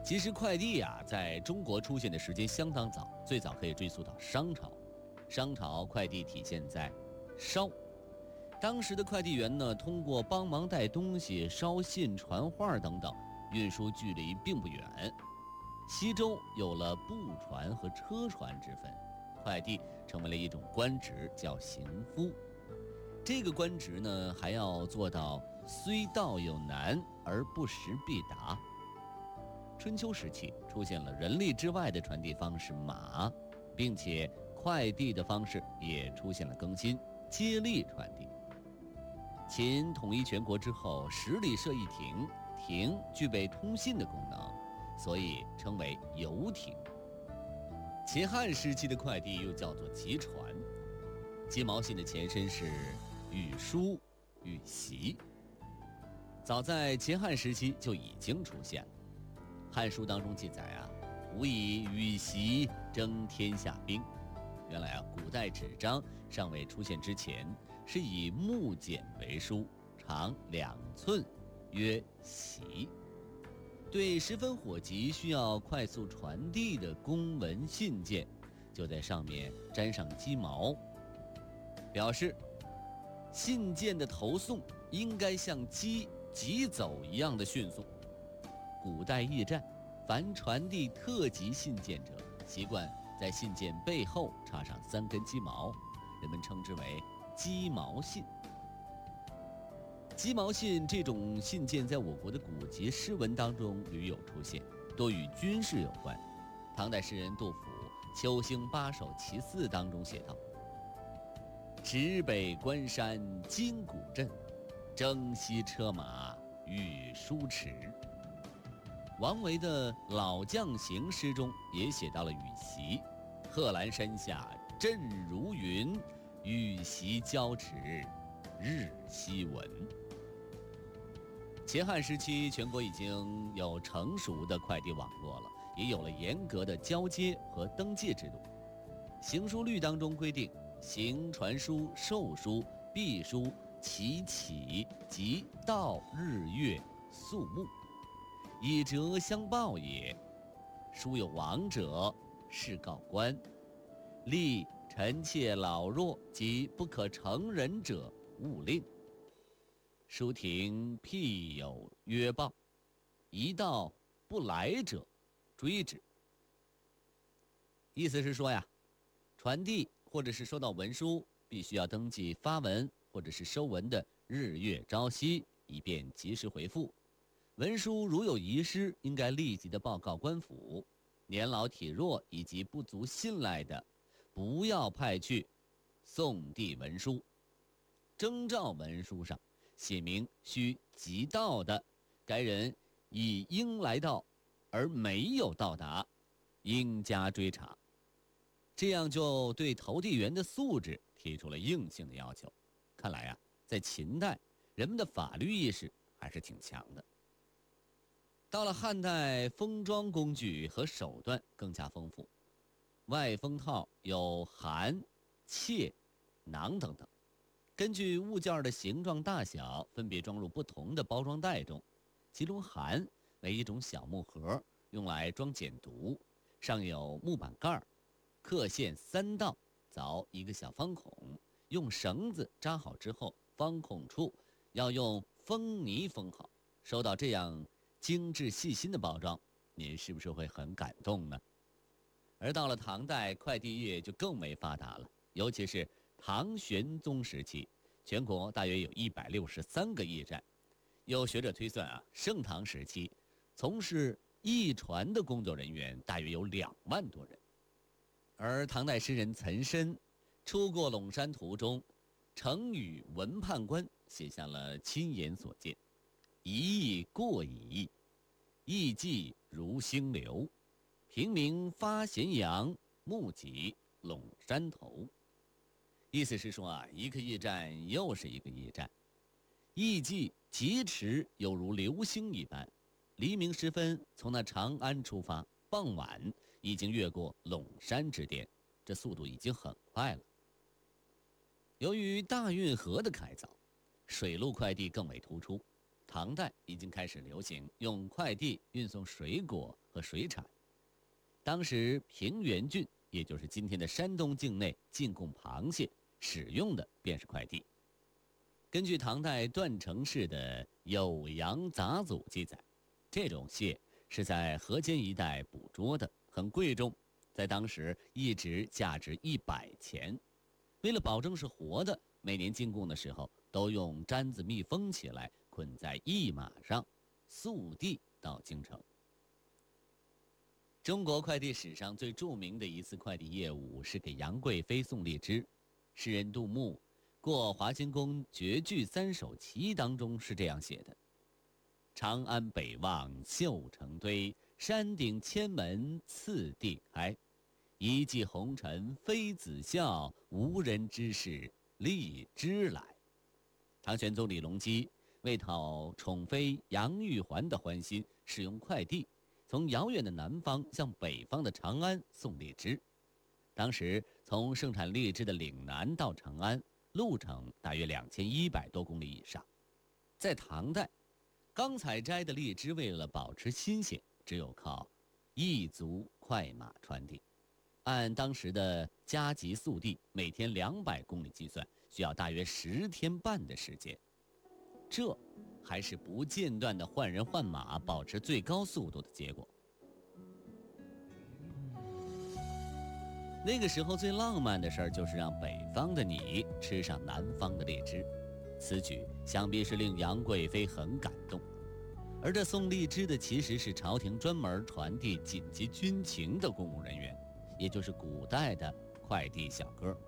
其实快递啊，在中国出现的时间相当早，最早可以追溯到商朝。商朝快递体现在捎，当时的快递员呢，通过帮忙带东西、捎信、传话等等，运输距离并不远。西周有了步传和车传之分，快递成为了一种官职，叫行夫。这个官职呢，还要做到虽道有难而不时必达。春秋时期出现了人力之外的传递方式马，并且快递的方式也出现了更新，接力传递。秦统一全国之后，十里设一亭，亭具备通信的功能，所以称为游艇。秦汉时期的快递又叫做急传，鸡毛信的前身是羽书、羽檄，早在秦汉时期就已经出现了。《汉书》当中记载啊，吾以羽檄征天下兵。原来啊，古代纸张尚未出现之前，是以木简为书，长2寸，曰檄。对十分火急、需要快速传递的公文信件，就在上面粘上鸡毛，表示信件的投送应该像鸡急走一样的迅速。古代驿站，凡传递特急信件者，习惯在信件背后插上3根鸡毛，人们称之为鸡毛信。鸡毛信这种信件在我国的古籍诗文当中屡有出现，多与军事有关。唐代诗人杜甫《秋兴八首其四》当中写道：直北关山金鼓震，征西车马羽书迟。王维的《老将行》诗中也写到了羽檄：贺兰山下阵如云，羽檄交齿日夕闻。秦汉时期，全国已经有成熟的快递网络了，也有了严格的交接和登记制度。行书律当中规定，行传书、授书、必书、其起及到日月宿木，以折相报也。书有亡者，是告官。立臣妾老弱及不可成人者，勿令。书亭辟有约报，一到不来者，追之。意思是说呀，传递或者是收到文书，必须要登记发文或者是收文的日月朝夕，以便及时回复。文书如有遗失，应该立即的报告官府。年老体弱以及不足信赖的，不要派去送递文书。征召文书上写明需即到的，该人已应来到而没有到达，应加追查。这样就对投递员的素质提出了硬性的要求。看来啊，在秦代，人们的法律意识还是挺强的。到了汉代，封装工具和手段更加丰富，外封套有函、切、囊等等，根据物件的形状大小，分别装入不同的包装袋中。其中函为一种小木盒，用来装简牍，上有木板盖，刻线3道，凿一个小方孔，用绳子扎好之后，方孔处要用封泥封好。收到这样精致细心的包装，您是不是会很感动呢？而到了唐代，快递业就更为发达了，尤其是唐玄宗时期，全国大约有163个驿站。有学者推算啊，盛唐时期从事驿传的工作人员大约有2万多人。而唐代诗人岑参出过陇山途中，乘与文判官写下了亲眼所见：一役过矣，驿迹如星流，平明发咸阳，目己陇山头。意思是说啊，一个驿站又是一个驿站，驿迹疾驰犹如流星一般，黎明时分从那长安出发，傍晚已经越过陇山之巅，这速度已经很快了。由于大运河的开凿，水路快递更为突出， 唐代已经开始流行用快递运送水果和水产。当时平原郡，也就是今天的山东境内进贡螃蟹，使用的便是快递。根据唐代段成式的《酉阳杂俎》记载，这种蟹是在河间一带捕捉的，很贵重，在当时一直价值100钱。为了保证是活的，每年进贡的时候都用毡子密封起来，捆在驿马上，速递到京城。中国快递史上最著名的一次快递业务是给杨贵妃送荔枝。诗人杜牧过华清宫绝句3首齐当中是这样写的：长安北望绣成堆，山顶千门次第开。一骑红尘妃子笑，无人知是荔枝来。唐玄宗李隆基为讨宠妃杨玉环的欢心，使用快递从遥远的南方向北方的长安送荔枝。当时从盛产荔枝的岭南到长安，路程大约2100多公里以上。在唐代，刚采摘的荔枝为了保持新鲜，只有靠驿卒快马传递。按当时的加急速递，每天200公里计算，需要大约10天半的时间。这还是不间断的换人换马，保持最高速度的结果。那个时候最浪漫的事儿就是让北方的你吃上南方的荔枝，此举想必是令杨贵妃很感动。而这送荔枝的其实是朝廷专门传递紧急军情的公务人员，也就是古代的快递小哥。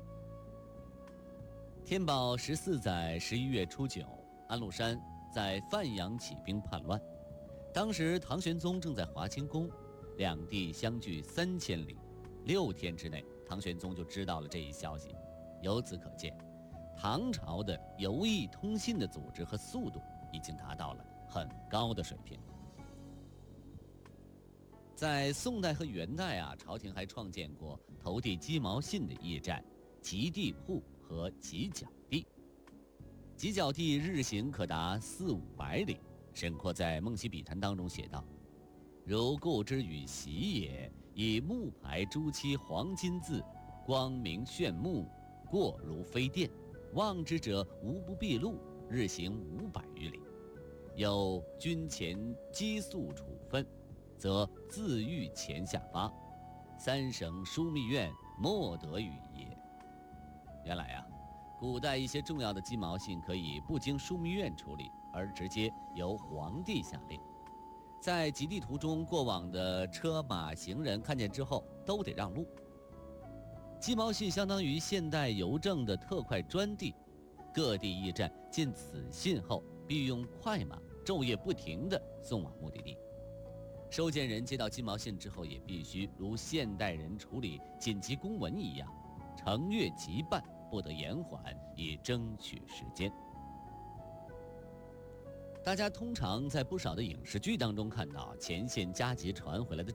天宝14载11月初9，安禄山在范阳起兵叛乱，当时唐玄宗正在华清宫，两地相距3000里，6天之内，唐玄宗就知道了这一消息。由此可见，唐朝的邮驿通信的组织和速度已经达到了很高的水平。在宋代和元代朝廷还创建过投递鸡毛信的驿站、集地铺和集角地。集角地日行可达400-500里。沈括在《梦溪笔谈》当中写道：如故之与席也，以木牌朱漆黄金字，光明炫目，过如飞电，望之者无不毕露，日行500余里。有军前激素处分，则自狱前下发，3省枢密院莫得与也。原来古代一些重要的鸡毛信可以不经枢密院处理，而直接由皇帝下令。在集地途中，过往的车马行人看见之后都得让路。鸡毛信相当于现代邮政的特快专递，各地驿站见此信后，必用快马昼夜不停地送往目的地。收件人接到鸡毛信之后，也必须如现代人处理紧急公文一样，程阅即办，不得延缓，以争取时间。大家通常在不少的影视剧当中看到前线加急传回来的